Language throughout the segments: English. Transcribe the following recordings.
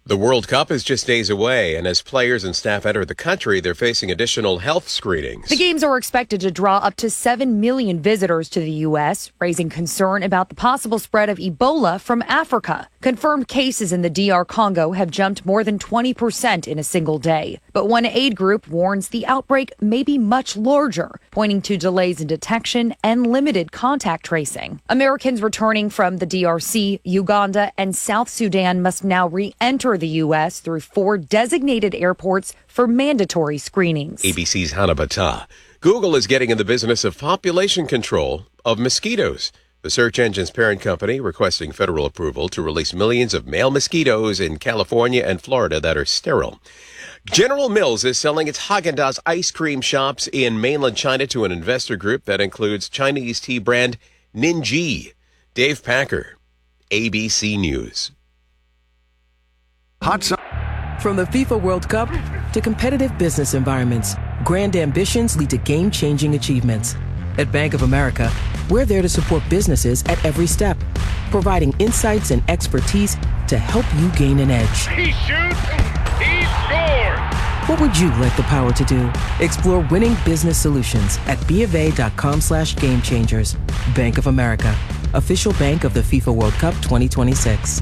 The World Cup is just days away, and as players and staff enter the country, they're facing additional health screenings. The games are expected to draw up to 7 million visitors to the U.S., raising concern about the possible spread of Ebola from Africa. Confirmed cases in the DR Congo have jumped more than 20% in a single day. But one aid group warns the outbreak may be much larger, pointing to delays in detection and limited contact tracing. Americans returning from the DRC, Uganda, and South Sudan must now re-enter the U.S. through 4 designated airports for mandatory screenings. ABC's Hannah Bata. Google is getting in the business of population control of mosquitoes. The search engine's parent company requesting federal approval to release millions of male mosquitoes in California and Florida that are sterile. General Mills is selling its Häagen-Dazs ice cream shops in mainland China to an investor group that includes Chinese tea brand Ningyi. Dave Packer, ABC News. From the FIFA World Cup to competitive business environments, grand ambitions lead to game-changing achievements. At Bank of America, we're there to support businesses at every step, providing insights and expertise to help you gain an edge. He shoots, he scores! What would you like the power to do? Explore winning business solutions at BofA.com/gamechangers. Bank of America, official bank of the FIFA World Cup 2026.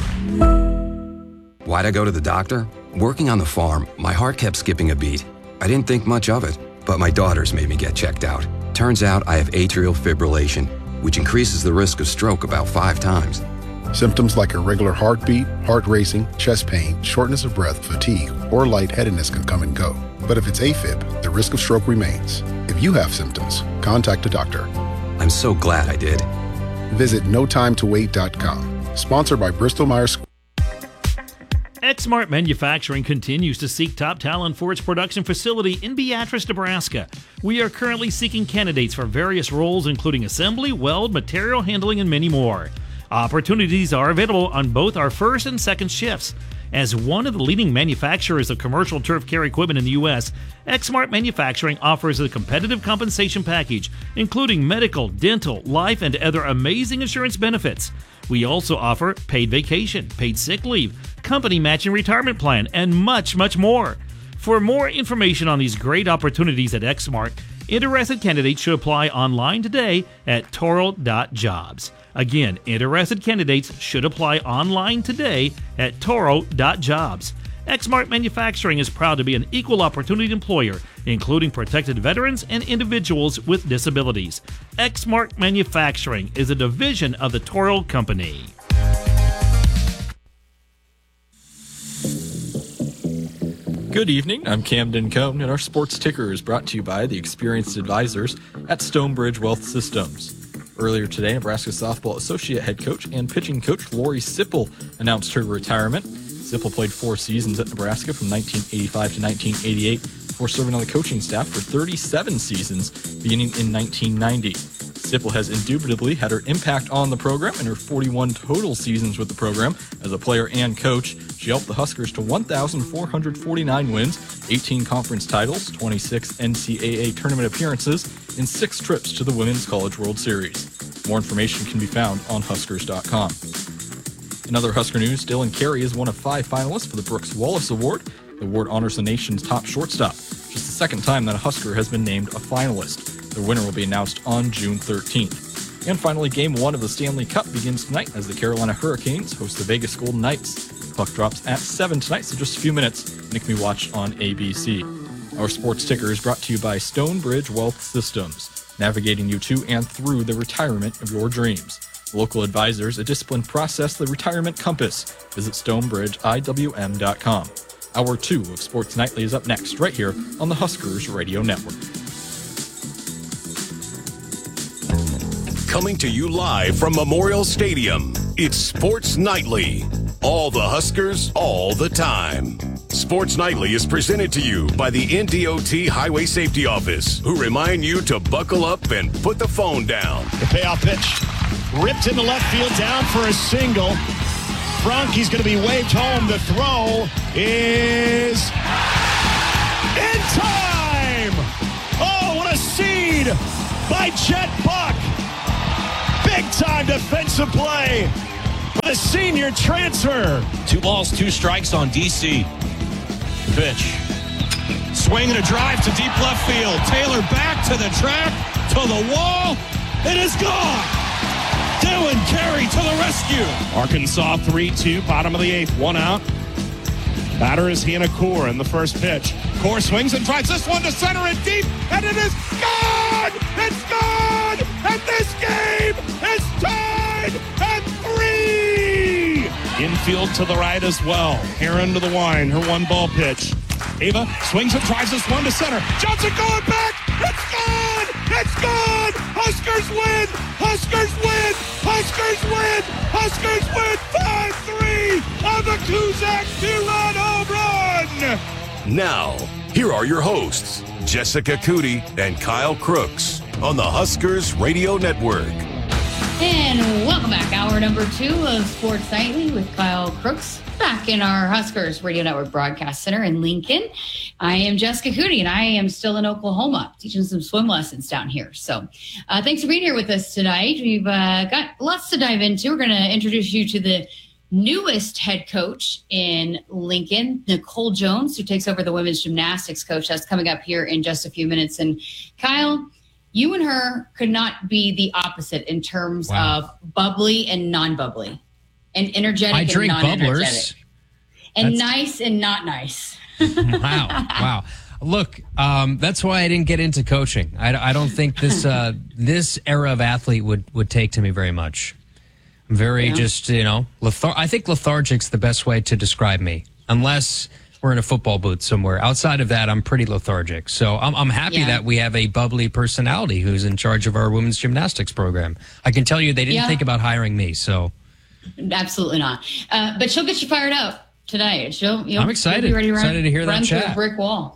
Why'd I go to the doctor? Working on the farm, my heart kept skipping a beat. I didn't think much of it, but my daughters made me get checked out. Turns out I have atrial fibrillation, which increases the risk of stroke about 5 times. Symptoms like irregular heartbeat, heart racing, chest pain, shortness of breath, fatigue, or lightheadedness can come and go. But if it's AFib, the risk of stroke remains. If you have symptoms, contact a doctor. I'm so glad I did. Visit notimetowait.com. Sponsored by Bristol-Myers Squibb. Exmart Manufacturing continues to seek top talent for its production facility in Beatrice, Nebraska. We are currently seeking candidates for various roles, including assembly, weld, material handling, and many more. Opportunities are available on both our first and second shifts. As one of the leading manufacturers of commercial turf care equipment in the U.S., Exmart Manufacturing offers a competitive compensation package, including medical, dental, life, and other amazing insurance benefits. We also offer paid vacation, paid sick leave, company matching retirement plan, and much, much more. For more information on these great opportunities at Exmart, interested candidates should apply online today at toro.jobs. Again, interested candidates should apply online today at toro.jobs. Exmart Manufacturing is proud to be an equal opportunity employer, including protected veterans and individuals with disabilities. Exmart Manufacturing is a division of the Toro Company. Good evening, I'm Camden Cohn, and our sports ticker is brought to you by the experienced advisors at Stonebridge Wealth Systems. Earlier today, Nebraska softball associate head coach and pitching coach Lori Sipple announced her retirement. Sipple played 4 seasons at Nebraska from 1985 to 1988 before serving on the coaching staff for 37 seasons beginning in 1990. Sipple has indubitably had her impact on the program in her 41 total seasons with the program as a player and coach. She helped the Huskers to 1,449 wins, 18 conference titles, 26 NCAA tournament appearances, and 6 trips to the Women's College World Series. More information can be found on Huskers.com. In other Husker news, Dylan Carey is one of 5 finalists for the Brooks Wallace Award. The award honors the nation's top shortstop. Just the second time that a Husker has been named a finalist. The winner will be announced on June 13th. And finally, Game 1 of the Stanley Cup begins tonight as the Carolina Hurricanes host the Vegas Golden Knights. Puck drops at 7 tonight, so just a few minutes, and it can be watched on ABC. Our sports ticker is brought to you by Stonebridge Wealth Systems, navigating you to and through the retirement of your dreams. Local advisors, a disciplined process, the retirement compass. Visit StonebridgeIWM.com. Hour 2 of Sports Nightly is up next, right here on the Huskers Radio Network. Coming to you live from Memorial Stadium, it's Sports Nightly. All the Huskers, all the time. Sports Nightly is presented to you by the NDOT Highway Safety Office, who remind you to buckle up and put the phone down. The payoff pitch ripped into left field, down for a single. Franke's going to be waved home. The throw is in time! Oh, what a seed by Chet Buck! Big-time defensive play the senior transfer. 2 balls, 2 strikes on DC. Pitch. Swing and a drive to deep left field. Taylor back to the track, to the wall. It is gone. Dylan Carey to the rescue. Arkansas 3-2, bottom of the 8th, 1 out. Batter is Hannah Core in the first pitch. Core swings and drives this one to center and deep, and it is gone! It's gone! And this game is tied at 3! Infield to the right as well. Heron to the line, her 1-ball pitch. Ava swings and drives this one to center. Johnson going back! It's gone! It's gone! Huskers win! Huskers win! Huskers win! Huskers win 5-3 on the Kuzak 2-run home run! Now, here are your hosts, Jessica Cootie and Kyle Crooks on the Huskers Radio Network. And welcome back. Hour number 2 of Sports Nightly with Kyle Crooks back in our Huskers Radio Network Broadcast Center in Lincoln. I am Jessica Cootie, and I am still in Oklahoma teaching some swim lessons down here. So thanks for being here with us tonight. We've got lots to dive into. We're going to introduce you to the newest head coach in Lincoln, Nicole Jones, who takes over the women's gymnastics coach. That's coming up here in just a few minutes. And Kyle, you and her could not be the opposot in terms of bubbly and non-bubbly, and energetic I drink and non-energetic, bubblers. and nice and not nice. Wow. Look, that's why I didn't get into coaching. I don't think this this era of athlete would take to me very much. I'm very just, I think lethargic's the best way to describe me, unless we're in a football booth somewhere. Outside of that, I'm pretty lethargic. So I'm happy that we have a bubbly personality who's in charge of our women's gymnastics program. I can tell you they didn't think about hiring me, so. Absolutely not. But she'll get you fired up tonight. I'm excited. You'll be ready to excited to hear that run chat. through a brick wall.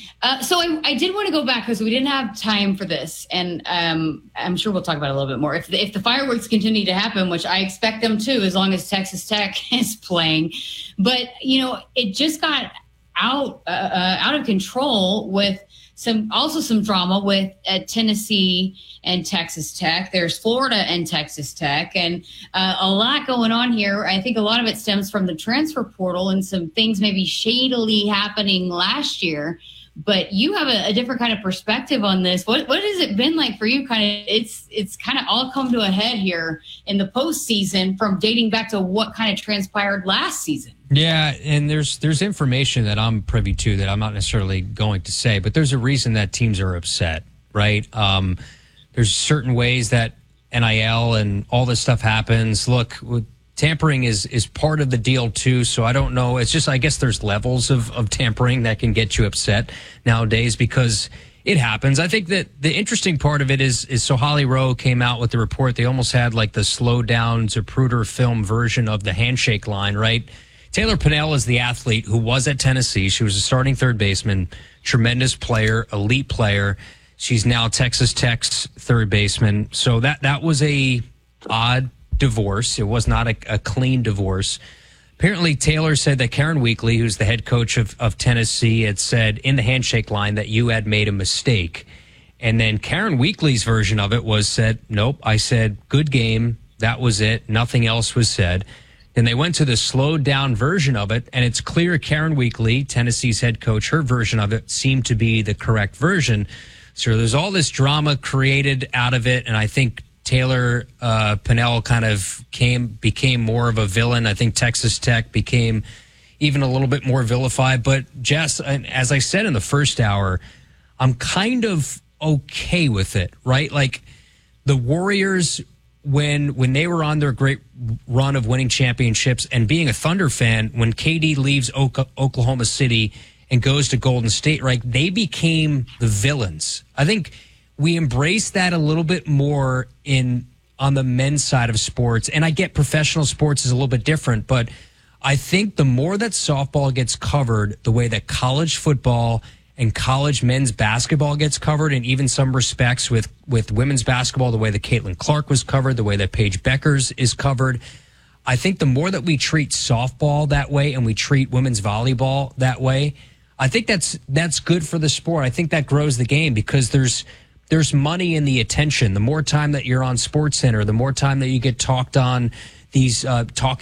So I did want to go back because we didn't have time for this, and I'm sure we'll talk about it a little bit more. If the fireworks continue to happen, which I expect them to, as long as Texas Tech is playing, but it just got out of control with some drama with Tennessee and Texas Tech. There's Florida and Texas Tech, and a lot going on here. I think a lot of it stems from the transfer portal and some things maybe shadily happening last year. But you have a different kind of perspective on this. What has it been like for you? It's kind of all come to a head here in the postseason, from dating back to what kind of transpired last season. Yeah, and there's information that I'm privy to that I'm not necessarily going to say, but there's a reason that teams are upset, right? There's certain ways that NIL and all this stuff happens. Look, tampering is part of the deal too, so I don't know. It's just, I guess there's levels of tampering that can get you upset nowadays because it happens. I think that the interesting part of it is so Holly Rowe came out with the report. They almost had like the slowed down Zapruder film version of the handshake line, right? Taylor Pennell is the athlete who was at Tennessee. She was a starting third baseman, tremendous player, elite player. She's now Texas Tech's third baseman. So that was a odd divorce. It was not a clean divorce. Apparently, Taylor said that Karen Weekly, who's the head coach of Tennessee, had said in the handshake line that you had made a mistake. And then Karen Weekly's version of it was said, nope, I said, good game. That was it. Nothing else was said. Then they went to the slowed down version of it, and it's clear Karen Weekly, Tennessee's head coach, her version of it seemed to be the correct version. So there's all this drama created out of it, and I think Taylor Pennell kind of became more of a villain. I think Texas Tech became even a little bit more vilified. But Jess, as I said in the first hour, I'm kind of okay with it, right? Like the Warriors, when they were on their great run of winning championships, and being a Thunder fan, when KD leaves Oklahoma City and goes to Golden State, right, they became the villains. I think we embrace that a little bit more on the men's side of sports. And I get professional sports is a little bit different, but I think the more that softball gets covered, the way that college football and college men's basketball gets covered, and even some respects with women's basketball, the way that Caitlin Clark was covered, the way that Paige Beckers is covered, I think the more that we treat softball that way and we treat women's volleyball that way, I think that's good for the sport. I think that grows the game because there's there's money in the attention. The more time that you're on SportsCenter, the more time that you get talked on these talking